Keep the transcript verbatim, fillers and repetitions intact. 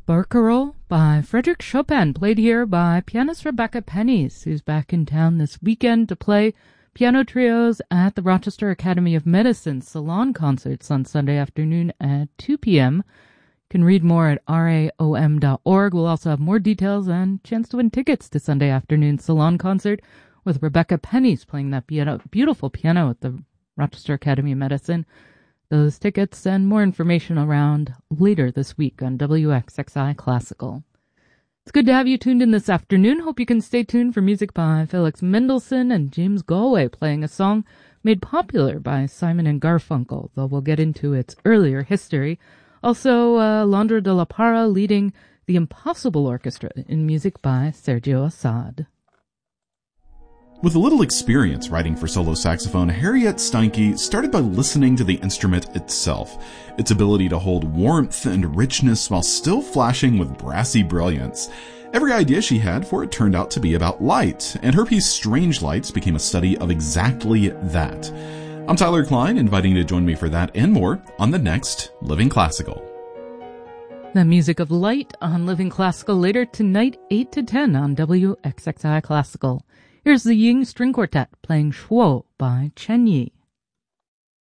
Barcarolle by Frédéric Chopin, played here by pianist Rebecca Pennies, who's back in town this weekend to play piano trios at the Rochester Academy of Medicine Salon Concerts on Sunday afternoon at two p.m. You can read more at R A O M dot org. We'll also have more details and chance to win tickets to Sunday afternoon Salon Concert with Rebecca Pennies playing that piano, beautiful piano at the Rochester Academy of Medicine. Those tickets and more information around later this week on W X X I Classical. It's good to have you tuned in this afternoon. Hope you can stay tuned for music by Felix Mendelssohn and James Galway playing a song made popular by Simon and Garfunkel, though we'll get into its earlier history. Also, uh, Londra de la Parra leading the Impossible Orchestra in music by Sergio Assad. With a little experience writing for solo saxophone, Harriet Steinke started by listening to the instrument itself, its ability to hold warmth and richness while still flashing with brassy brilliance. Every idea she had for it turned out to be about light, and her piece Strange Lights became a study of exactly that. I'm Tyler Klein, inviting you to join me for that and more on the next Living Classical. The music of light on Living Classical later tonight, eight to ten on W X X I Classical. Here's the Ying String Quartet playing Shuo by Chen Yi.